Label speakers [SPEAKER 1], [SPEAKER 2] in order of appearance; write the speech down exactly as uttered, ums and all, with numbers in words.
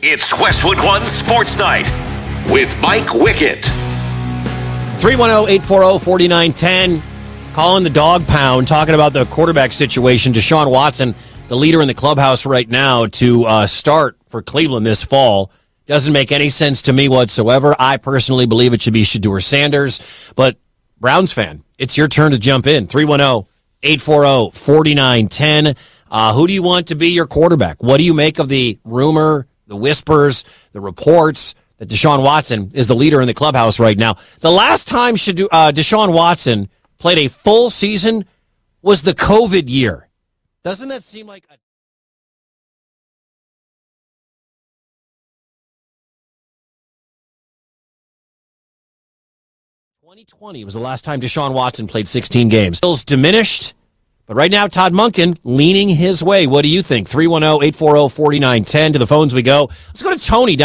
[SPEAKER 1] It's Westwood One Sports Night with Mike Wickett.
[SPEAKER 2] three one zero, eight four zero, four nine one zero. Calling the dog pound, talking about the quarterback situation. Deshaun Watson, the leader in the clubhouse right now to uh, start for Cleveland this fall. Doesn't make any sense to me whatsoever. I personally believe it should be Shedeur Sanders. But Browns fan, it's your turn to jump in. three one zero, eight four zero, four nine one zero. Uh, who do you want to be your quarterback? What do you make of the rumor, the whispers, the reports that Deshaun Watson is the leader in the clubhouse right now? The last time Shedeur, uh, Deshaun Watson played a full season was the COVID year. Doesn't that seem like a twenty twenty was the last time Deshaun Watson played sixteen games. Bill's diminished, but right now Todd Monken leaning his way. What do you think? three one zero, eight four zero, four nine one zero. To the phones we go. Let's go to Tony down